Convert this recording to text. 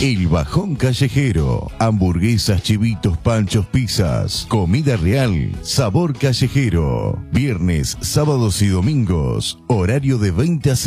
El Bajón Callejero. Hamburguesas, chivitos, panchos, pizzas. Comida real. Sabor callejero. Viernes, sábados y domingos. Horario de 20 a